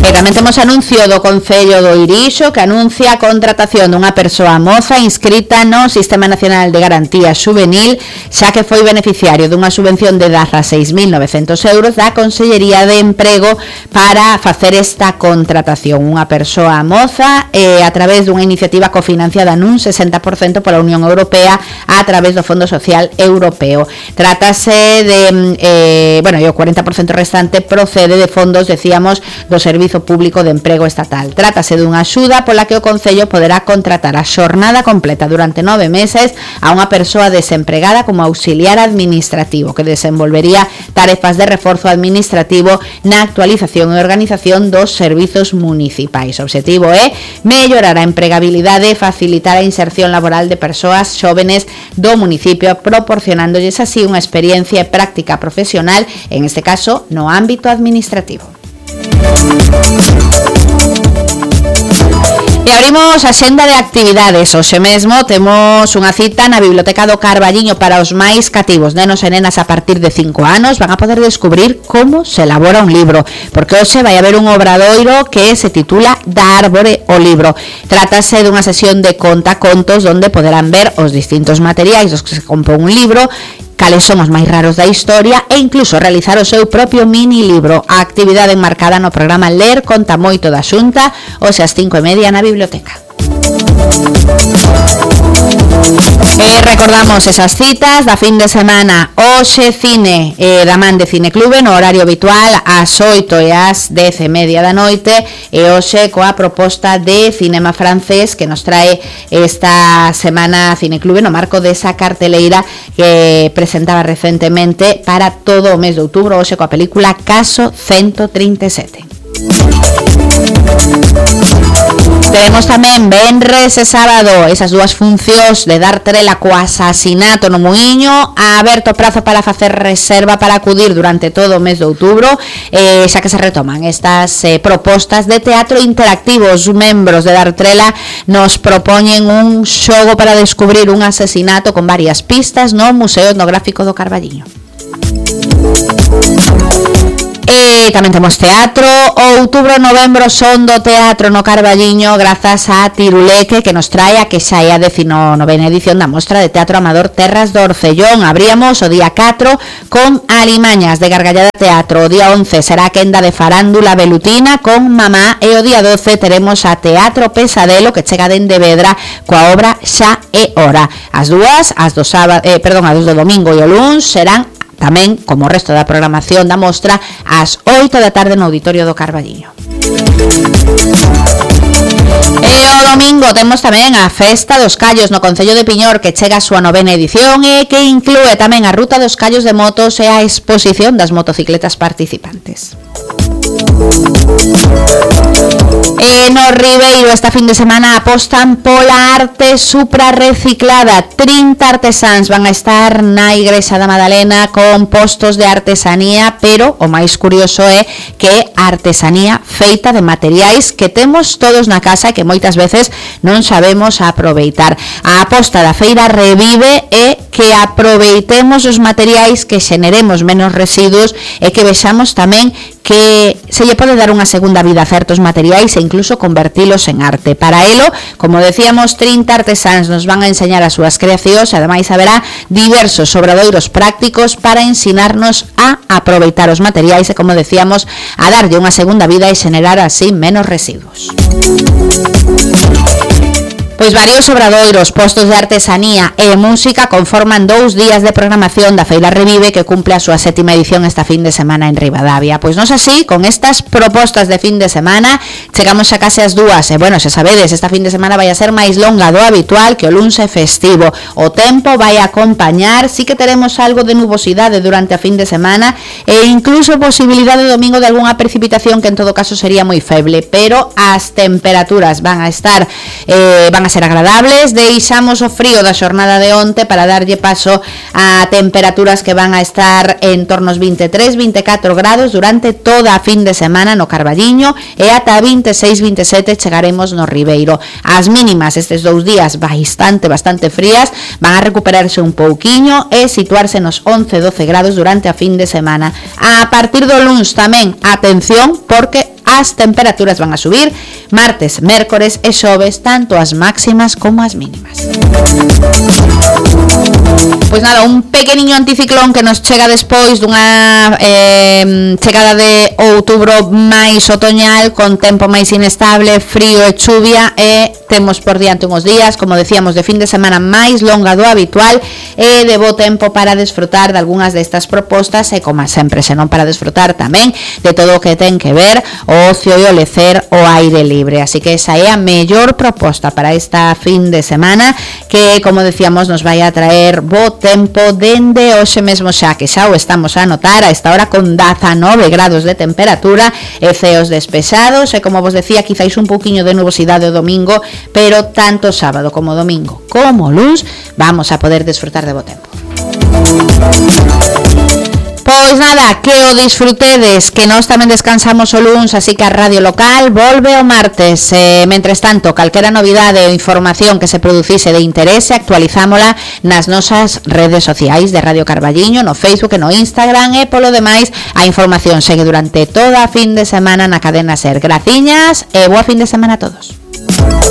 E tamén temos anuncio do Concello do Irixo, que anuncia a contratación dunha persoa moza inscrita no Sistema Nacional de Garantía Juvenil, xa que foi beneficiario dunha subvención de 16.900 euros da Consellería de Emprego para facer esta contratación. Unha persoa moza a través dunha iniciativa cofinanciada nun 60% pola Unión Europea a través do Fondo Social Europeo. Trátase de, e o 40% restante procede de fondos, decíamos, do Servizo Público de Emprego Estatal. Trátase dunha axuda pola que o Concello poderá contratar a xornada completa durante 9 meses a unha persoa desempregada como auxiliar administrativo, que desenvolvería tarefas de reforzo administrativo na actualización e organización dos servizos municipais. O obxectivo é mellorar a empregabilidade e facilitar a inserción laboral de persoas xóvenes do municipio, proporcionándolles así unha experiencia e práctica profesional, en este caso no ámbito administrativo. E abrimos a xenda de actividades. Hoxe mesmo temos unha cita na Biblioteca do Carballiño para os máis cativos. Nenos e nenas a partir de 5 anos van a poder descubrir como se elabora un libro, porque hoxe vai haber un obradoiro que se titula Da árbore o libro. Trátase dunha sesión de contacontos onde poderán ver os distintos materiais dos que se compón un libro, cales son os máis raros da historia e incluso realizar o seu propio mini libro. A actividade enmarcada no programa Ler Conta Moito da Xunta, hoxe ás 5:30 na biblioteca. E recordamos esas citas da fin de semana. Hoxe cine da man de Cineclube no horario habitual ás 8 e ás 10:30 da noite, e hoxe coa proposta de cinema francés que nos trae esta semana Cineclube no marco desa carteleira que presentaba recentemente para todo o mes de outubro, hoxe coa película Caso 137. Temos tamén venres e sábado esas dúas funcións de Dar Trela co asasinato no Muiño. Aberto prazo para facer reserva para acudir durante todo o mes de outubro, xa que se retoman estas propostas de teatro interactivo. Os membros de Dar Trela nos propoñen un xogo para descubrir un asesinato con varias pistas no Museo Etnográfico do Carballiño. E tamén temos teatro. Outubro e novembro son do teatro no Carballiño grazas a Tiruleque, que nos trae a que xa é a 19ª edición da Mostra de Teatro Amador Terras do Orcellón. Abríamos o día 4 con Alimañas de Gargallada Teatro. O día 11 será a quenda de Farándula Velutina con Mamá, e o día 12 teremos a Teatro Pesadelo, que chega dende Vedra coa obra Xa é Hora. As dúas, as do sábado, as do domingo e o luns serán tamén, como o resto da programación da mostra, ás 8 da tarde no Auditorio do Carballiño. E o domingo temos tamén a Festa dos Callos no Concello de Piñor, que chega a súa 9ª edición e que inclúe tamén a Ruta dos Callos de Motos e a exposición das motocicletas participantes. E no Ribeiro esta fin de semana apostan pola arte suprarreciclada. 30 artesáns van a estar na Igrexa da Madalena con postos de artesanía, pero o máis curioso é que é artesanía feita de materiais que temos todos na casa e que moitas veces non sabemos aproveitar. A aposta da feira Revive é que aproveitemos os materiais, que xeneremos menos residuos e que vexamos tamén que se lle pode dar unha segunda vida a certos materiais e incluso convertilos en arte. Para elo, como decíamos, 30 artesáns nos van a enseñar as súas creacións, e ademais haberá diversos obradoiros prácticos para ensinarnos a aproveitar os materiais e, como decíamos, a darlle unha segunda vida e xenerar así menos residuos. Pois varios obradoiros, postos de artesanía e música conforman 2 días de programación da Feira Revive, que cumple a súa 7ª edición esta fin de semana en Ribadavia. Pois non así, con estas propostas de fin de semana, chegamos a case as 2, e bueno, xa sabedes, esta fin de semana vai a ser máis longa do habitual, que o luns é festivo. O tempo vai a acompañar, sí que teremos algo de nubosidade durante a fin de semana e incluso posibilidade de domingo de algunha precipitación, que en todo caso sería moi feble, pero as temperaturas van a estar ser agradables. Deixamos o frío da xornada de onte para darlle paso a temperaturas que van a estar en torno aos 23-24 grados durante toda a fin de semana no Carballiño, e ata 26-27 chegaremos no Ribeiro. As mínimas estes 2 días bastante frías van a recuperarse un pouquiño e situarse nos 11-12 grados durante a fin de semana. A partir do luns tamén, atención, porque as temperaturas van a subir martes, mércores e xoves, tanto as máximas como as mínimas. Pois nada, un pequeniño anticiclón que nos chega despois dunha chegada de outubro máis otoñal, con tempo máis inestable, frío e chuvia, e temos por diante uns días, como decíamos, de fin de semana máis longa do habitual e de bo tempo para desfrutar de algunhas destas propostas e, como sempre, senón para desfrutar tamén de todo o que ten que ver o ocio e o lecer o aire libre. Así que esa é a mellor proposta para esta fin de semana, que, como decíamos, nos vai a traer bo tempo dende hoxe mesmo, xa que xa o estamos a notar a esta hora con 19 grados de temperatura e ceos despexados, e como vos decía, quizáis un pouquiño de nubosidade o domingo, pero tanto sábado como domingo como luns vamos a poder disfrutar de bo tempo. Pois nada, que o disfrutedes, que nós tamén descansamos o luns, así que a Radio Local volve o martes. Mentres tanto, calquera novidade ou información que se producise de interese, actualizámola nas nosas redes sociais de Radio Carballiño, no Facebook e no Instagram, e polo demais a información segue durante toda a fin de semana na cadena SER. Graciñas e boa fin de semana a todos.